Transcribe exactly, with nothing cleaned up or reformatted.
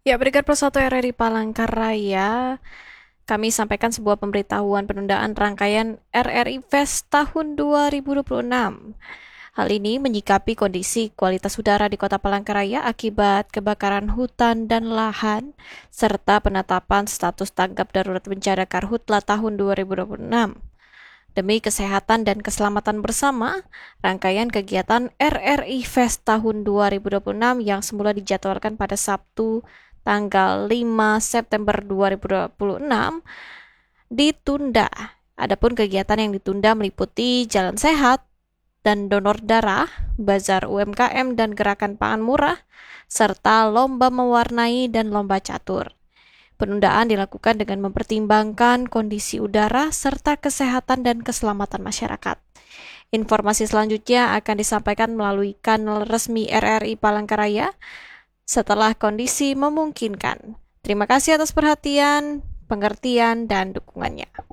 Ya, Brigade satu R R I Palangkaraya, kami sampaikan sebuah pemberitahuan penundaan rangkaian R R I Fest tahun dua ribu dua puluh enam. Hal ini menyikapi kondisi kualitas udara di Kota Palangkaraya akibat kebakaran hutan dan lahan, serta penetapan status tanggap darurat bencana Karhutla tahun dua ribu dua puluh enam. Demi kesehatan dan keselamatan bersama, rangkaian kegiatan R R I Fest tahun dua ribu dua puluh enam yang semula dijadwalkan pada Sabtu tanggal lima September dua ribu dua puluh enam ditunda. Adapun kegiatan yang ditunda meliputi jalan sehat dan donor darah, bazar U M K M dan gerakan pangan murah, serta lomba mewarnai dan lomba catur. Penundaan dilakukan dengan mempertimbangkan kondisi udara serta kesehatan dan keselamatan masyarakat. Informasi selanjutnya akan disampaikan melalui kanal resmi R R I Palangkaraya setelah kondisi memungkinkan. Terima kasih atas perhatian, pengertian, dan dukungannya.